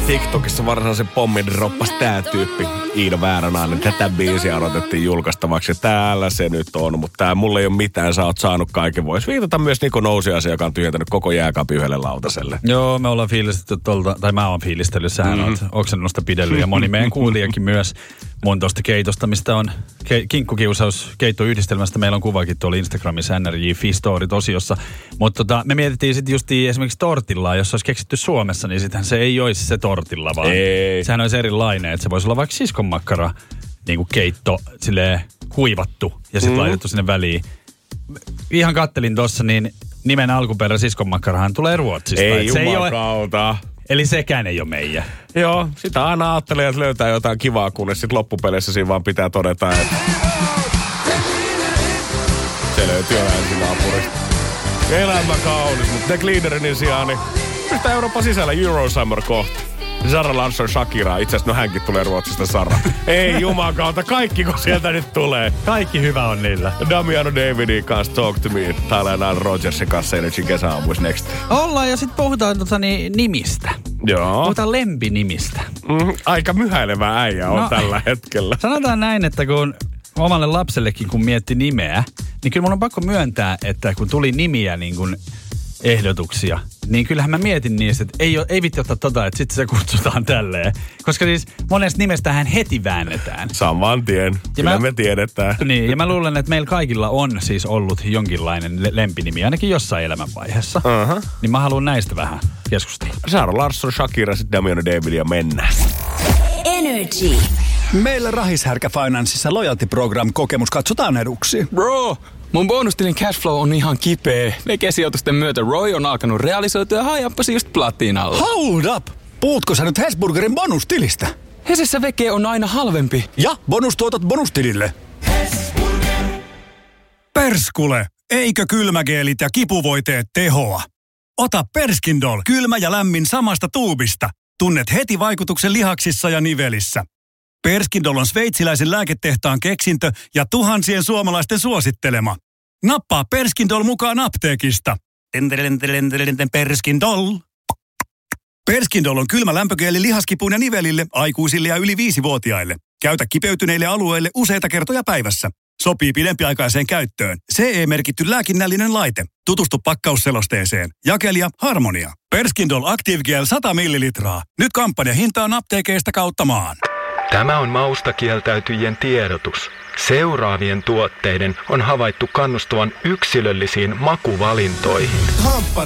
TikTokissa varsinaisen pommin droppasi tää tyyppi, Iida Vääränäinen. Tätä biisiä odotettiin julkaistavaksi ja täällä se nyt on, mutta tää mulla ei ole mitään, sä oot saanut kaiken. Vois viitata myös Niko Nousiaisen, joka on tyhjentänyt koko jääkaapin yhdelle lautaselle. Joo, me ollaan fiilistetty tuolta, tai mä oon fiilistellyt, sähän oot oksennusta pidellyt ja moni meidän kuulijakin myös mun tosta keitosta, mistä on kinkkukiusaus keittoyhdistelmästä. Meillä on kuvakin tuolla Instagramissa NRJ Fistorit osiossa. Mutta me mietittiin sitten justiin esimerkiksi tortillaa, jos se olisi keksitty Suomessa, niin sittenhän se ei olisi se tortilla, vaan sehän olisi erilainen. Että se voisi olla vaikka siskonmakkara, niin kuin keitto, silleen kuivattu ja sitten laitettu sinne väliin. Ihan kattelin tossa, niin nimen alkuperä siskonmakkarahan tulee Ruotsista. Ei jumakauta. Eli sekään ei ole meidän. Joo, sitä aina ajattelee, että löytää jotain kivaa, kunnes sitten loppupeleissä siinä vaan pitää todeta, että se löytyy länsinaapurista. Elämä kaunis, mutta The Cleanerin sijaan, niin yhtä Euroopan sisällä Eurosummer kohta. Zara Larsson Shakira, itse asiassa hänkin tulee Ruotsista Sara. Ei jumakauta, kaikki kun sieltä nyt tulee. Kaikki hyvä on niillä. Damiano Davidin kanssa Talk to Me. Täällä Nile Rodgersin kanssa Energy kesäaamuissa next. Ollaan ja sitten puhutaan nimistä. Joo. Puhutaan lempinimistä. Aika myhäilevä äijä on tällä hetkellä. Sanotaan näin, että kun omalle lapsellekin kun mietti nimeä, niin kyllä mun on pakko myöntää, että kun tuli nimiä niin kuin ehdotuksia, niin kyllähän mä mietin niistä, että ei vitti ottaa että sitten se kutsutaan tälleen. Koska siis monesta nimestähän heti väännetään. Saman tien. Kyllä me tiedetään. Niin, ja mä luulen, että meillä kaikilla on siis ollut jonkinlainen lempinimi, ainakin jossain elämänvaiheessa. Niin mä haluan näistä vähän keskustella. Zara Larsson, Shakira, sitten Damiano David ja mennään. Energy. Meillä Rahishärkä Financeissa Loyalty Program -kokemus katsotaan eduksi. Bro, mun bonustilin cashflow on ihan kipeä. Vegesijoitusten myötä Roy on alkanut realisoitua ja hajappasi just platinalla. Hold up! Puhutko sä nyt Hesburgerin bonustilistä? Hesessä veke on aina halvempi. Ja bonustuotot bonustilille. Perskule! Eikö kylmägeelit ja kipuvoiteet tehoa? Ota Perskindol, kylmä ja lämmin samasta tuubista. Tunnet heti vaikutuksen lihaksissa ja nivelissä. Perskindol on sveitsiläisen lääketehtaan keksintö ja tuhansien suomalaisten suosittelema. Nappaa Perskindol mukaan apteekista. Perskindol. Perskindol on kylmä lämpögeeli lihaskipuun ja nivelille, aikuisille ja yli 5-vuotiaille. Käytä kipeytyneille alueille useita kertoja päivässä. Sopii pidempiaikaiseen käyttöön. CE-merkitty lääkinnällinen laite. Tutustu pakkausselosteeseen. Jakelija Harmonia. Perskindol Active Gel 100 millilitraa. Nyt kampanjahintaan apteekeista kautta maan. Tämä on mausta kieltäytyjien tiedotus. Seuraavien tuotteiden on havaittu kannustavan yksilöllisiin makuvalintoihin.